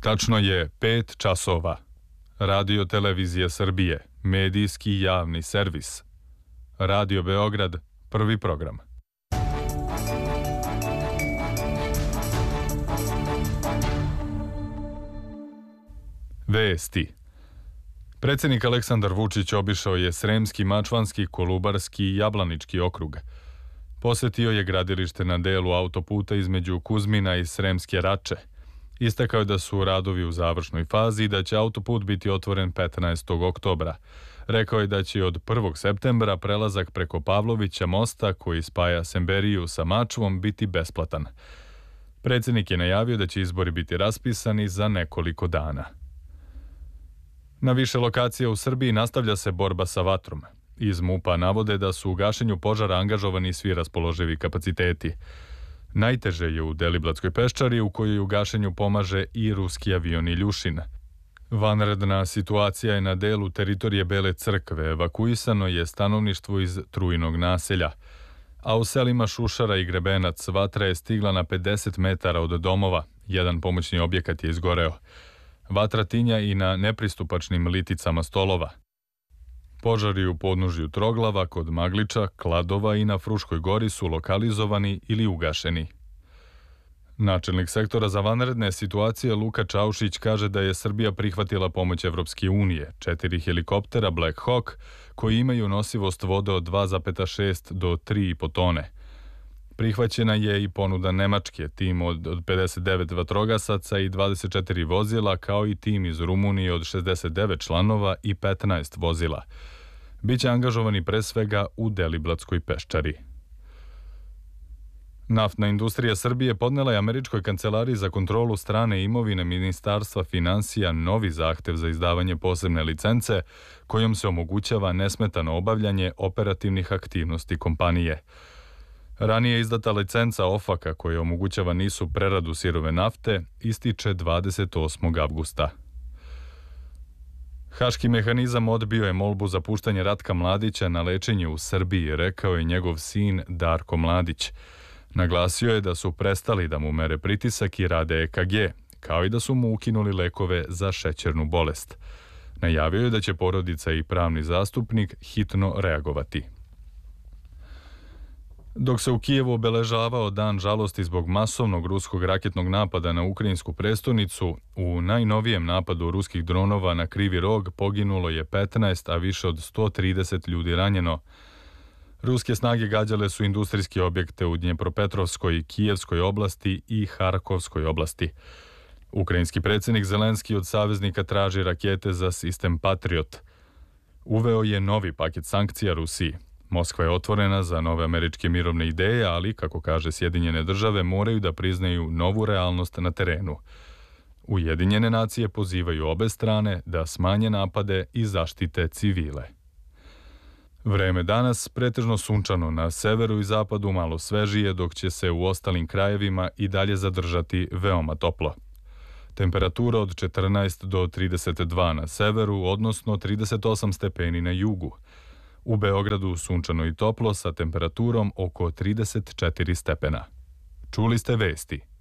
Tačno je 5 časova. Radio Televizija Srbije, medijski javni servis. Radio Beograd, prvi program. Vesti. Predsjednik Aleksandar Vučić obišao je Sremski, Mačvanski, Kolubarski i Jablanički okrug. Posetio je gradilište na delu autoputa između Kuzmina i Sremske Rače. Istakao je da su radovi u završnoj fazi i da će autoput biti otvoren 15. oktobra. Rekao je da će od 1. septembra prelazak preko Pavlovića mosta koji spaja Semberiju sa Mačvom biti besplatan. Predsjednik je najavio da će izbori biti raspisani za nekoliko dana. Na više lokacija u Srbiji nastavlja se borba sa vatrom. Iz MUP-a navode da su u gašenju požara angažovani svi raspoloživi kapaciteti. Najteže je u Deliblatskoj peščari u kojoj u gašenju pomaže i ruski avion Iljušin. Vanredna situacija je na delu teritorije Bele crkve, evakuisano je stanovništvo iz Trujinog naselja. A u selima Šušara i Grebenac vatra je stigla na 50 metara od domova, jedan pomoćni objekat je izgoreo. Vatra tinja i na nepristupačnim liticama stolova. Požari u podnožju Troglava, kod Magliča, Kladova i na Fruškoj gori su lokalizovani ili ugašeni. Načelnik sektora za vanredne situacije Luka Čaušić kaže da je Srbija prihvatila pomoć Evropske unije, 4 helikoptera Black Hawk koji imaju nosivost vode od 2,6 do 3,5 tone. Prihvaćena je i ponuda Nemačke, tim od 59 vatrogasaca i 24 vozila, kao i tim iz Rumunije od 69 članova i 15 vozila. Biće angažovani pre svega u Deliblatskoj peščari. Naftna industrija Srbije podnela je Američkoj kancelariji za kontrolu strane imovine Ministarstva finansija novi zahtev za izdavanje posebne licence kojom se omogućava nesmetano obavljanje operativnih aktivnosti kompanije. Ranije izdata licenca OFAK-a koja omogućava nisu preradu sirove nafte ističe 28. avgusta. Haški mehanizam odbio je molbu za puštanje Ratka Mladića na lečenje u Srbiji, rekao je njegov sin Darko Mladić. Naglasio je da su prestali da mu mere pritisak i rade EKG, kao i da su mu ukinuli lekove za šećernu bolest. Najavio je da će porodica i pravni zastupnik hitno reagovati. Dok se u Kijevu obeležavao dan žalosti zbog masovnog ruskog raketnog napada na ukrajinsku prestonicu, u najnovijem napadu ruskih dronova na Krivi Rog poginulo je 15, a više od 130 ljudi ranjeno. Ruske snage gađale su industrijske objekte u Dnjepropetrovskoj, Kijevskoj oblasti i Harkovskoj oblasti. Ukrajinski predsjednik Zelenski od saveznika traži rakete za sistem Patriot. Uveo je novi paket sankcija Rusiji. Moskva je otvorena za nove američke mirovne ideje, ali, kako kaže Sjedinjene države, moraju da priznaju novu realnost na terenu. Ujedinjene nacije pozivaju obe strane da smanje napade i zaštite civile. Vreme danas pretežno sunčano, na severu i zapadu malo svežije, dok će se u ostalim krajevima i dalje zadržati veoma toplo. Temperatura od 14 do 32 na severu, odnosno 38 stepeni na jugu. U Beogradu sunčano i toplo sa temperaturom oko 34 stepena. Čuli ste vesti.